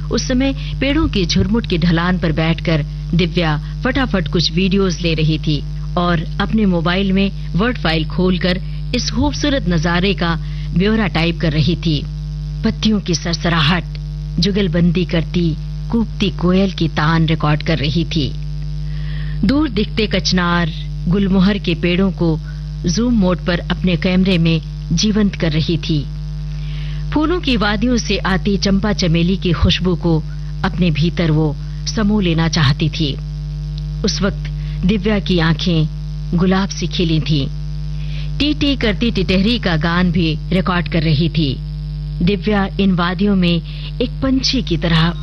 उस समय पेड़ों की झुरमुट की ढलान पर बैठकर दिव्या फटाफट कुछ वीडियोस ले रही थी और अपने मोबाइल में वर्ड फाइल खोलकर इस खूबसूरत नजारे का ब्यौरा टाइप कर रही थी। पत्तियों की सरसराहट, जुगलबंदी करती कूकती कोयल की तान रिकॉर्ड कर रही थी। दूर दिखते कचनार गुलमोहर के पेड़ों को जूम मोड पर अपने कैमरे में जीवंत कर रही थी। फूलों की वादियों से आती चंपा चमेली की खुशबू को अपने भीतर वो समो लेना चाहती थी। उस वक्त दिव्या की आंखें गुलाब सी खिली थीं। टी टी करती टिटहरी का गान भी रिकॉर्ड कर रही थी। दिव्या इन वादियों में एक पंछी की तरह